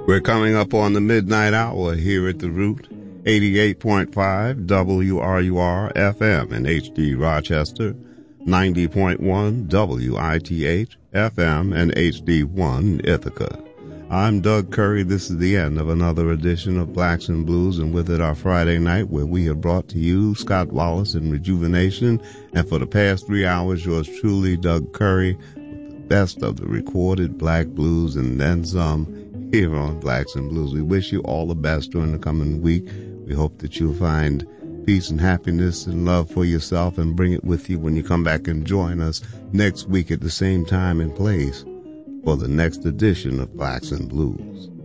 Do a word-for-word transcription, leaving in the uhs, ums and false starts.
We're coming up on the midnight hour here at The Root, eighty-eight point five W R U R F M in H D Rochester, ninety point one W I T H F M and H D one Ithaca. I'm Doug Curry. This is the end of another edition of Blacks and Blues, and with it our Friday night, where we have brought to you Scott Wallace and Rejuvenation, and for the past three hours, yours truly, Doug Curry, with the best of the recorded black blues and then some here on Blacks and Blues. We wish you all the best during the coming week. We hope that you'll find peace and happiness and love for yourself and bring it with you when you come back and join us next week at the same time and place for the next edition of Blacks and Blues.